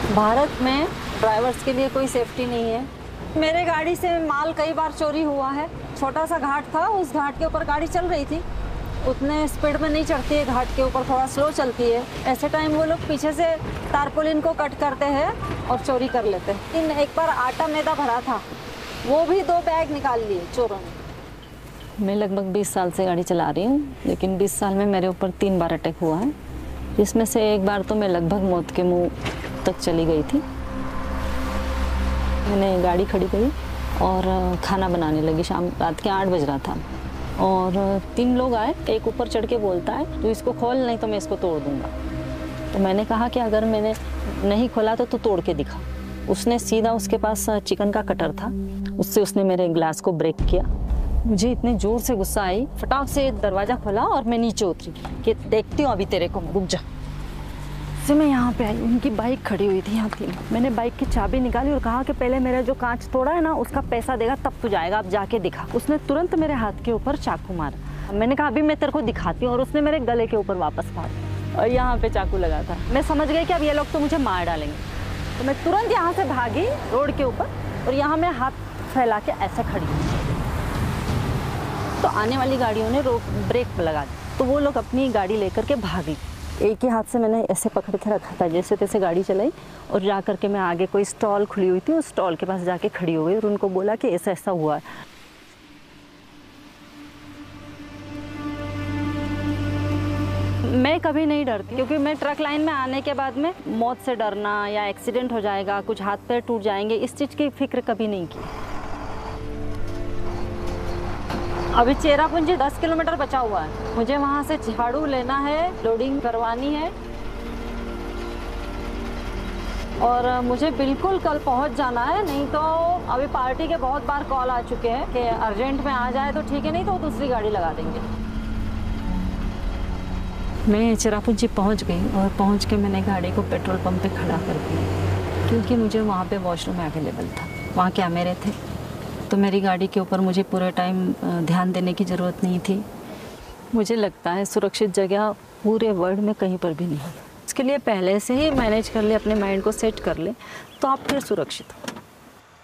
भारत में ड्राइवर्स के लिए कोई सेफ्टी नहीं है। मेरे गाड़ी से माल कई बार चोरी हुआ है। छोटा सा घाट था, उस घाट के ऊपर गाड़ी चल रही थी, उतने स्पीड में नहीं चढ़ती है, घाट के ऊपर थोड़ा स्लो चलती है। ऐसे टाइम वो लोग पीछे से टारपोलिन को कट करते हैं और चोरी कर लेते हैं। एक बार आटा मैदा भरा था, वो भी 2 बैग निकाल लिए चोरों ने। मैं लगभग 20 साल से गाड़ी चला रही हूँ, लेकिन 20 साल में मेरे ऊपर 3 बार अटैक हुआ है, जिसमें से एक बार तो मैं लगभग मौत के मुंह तक चली गई थी। मैंने गाड़ी खड़ी करी और खाना बनाने लगी। रात के 8 बज रहा था और 3 लोग आए। एक ऊपर चढ़ के बोलता है, तू इसको खोल, नहीं तो मैं इसको तोड़ दूंगा। तो मैंने कहा कि अगर मैंने नहीं खोला तो तू तोड़ के दिखा। उसने सीधा, उसके पास चिकन का कटर था, उससे उसने मेरे ग्लास को ब्रेक किया। मुझे इतने जोर से गुस्सा आई, फटाक से दरवाज़ा खोला और मैं नीचे उतरी कि देखती हूँ अभी तेरे को, रुक जा। से मैं यहाँ पे आई, उनकी बाइक खड़ी हुई थी यहाँ थी। मैंने बाइक की चाबी निकाली और कहा कि पहले मेरा जो कांच तोड़ा है ना, उसका पैसा देगा तब तू जाएगा, अब जाके दिखा। उसने तुरंत मेरे हाथ के ऊपर चाकू मारा। मैंने कहा अभी मैं तेरे को दिखाती हूँ, और उसने मेरे गले के ऊपर वापस मारा और यहाँ पे चाकू लगा था। मैं समझ गई कि अब ये लोग तो मुझे मार डालेंगे, तो मैं तुरंत यहाँ से भागी रोड के ऊपर, और यहाँ मैं हाथ फैला के ऐसे खड़ी हूँ। तो आने वाली गाड़ियों ने ब्रेक लगा दी, तो वो लोग अपनी गाड़ी लेकर के भागी। एक ही हाथ से मैंने ऐसे पकड़ के रखा था, जैसे तैसे गाड़ी चलाई, और जा कर के मैं आगे कोई स्टॉल खुली हुई थी, उस स्टॉल के पास जाके खड़ी हो गई और उनको बोला कि ऐसा ऐसा हुआ है। मैं कभी नहीं डरती, क्योंकि मैं ट्रक लाइन में आने के बाद में मौत से डरना या एक्सीडेंट हो जाएगा, कुछ हाथ पैर टूट जाएंगे, इस चीज़ की फिक्र कभी नहीं की। अभी चेरापूंजी 10 किलोमीटर बचा हुआ है, मुझे वहाँ से झाड़ू लेना है, लोडिंग करवानी है, और मुझे बिल्कुल कल पहुँच जाना है। नहीं तो अभी पार्टी के बहुत बार कॉल आ चुके हैं कि अर्जेंट में आ जाए तो ठीक है, नहीं तो दूसरी गाड़ी लगा देंगे। मैं चेरापूंजी पहुँच गई और पहुँच के मैंने गाड़ी को पेट्रोल पंप पे खड़ा कर दिया, क्योंकि मुझे वहाँ पे वॉशरूम अवेलेबल था, वहाँ कैमरे थे, तो मेरी गाड़ी के ऊपर मुझे पूरे टाइम ध्यान देने की ज़रूरत नहीं थी। मुझे लगता है सुरक्षित जगह पूरे वर्ल्ड में कहीं पर भी नहीं है। इसके लिए पहले से ही मैनेज कर ले, अपने माइंड को सेट कर ले, तो आप फिर सुरक्षित हो।